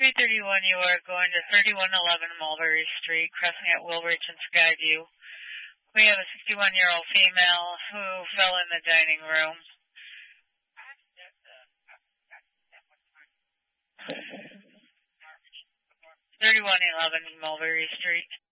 331, you are going to 3111 Mulberry Street, crossing at Wilbridge and Skyview. We have a 61-year-old female who fell in the dining room. 3111 Mulberry Street.